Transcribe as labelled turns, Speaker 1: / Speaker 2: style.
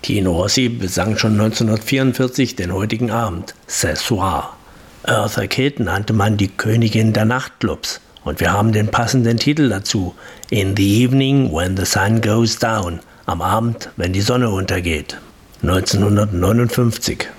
Speaker 1: Tino Rossi besang schon 1944 den heutigen Abend, Ce Soir. Eartha Kitt nannte man die Königin der Nachtclubs. Und wir haben den passenden Titel dazu, In the Evening When the Sun Goes Down, am Abend, wenn die Sonne untergeht, 1959.